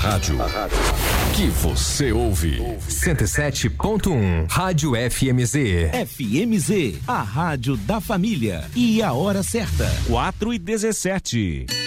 rádio que você ouve. 107.1 Rádio FMZ. FMZ, a rádio da família. E a hora certa, 4:17.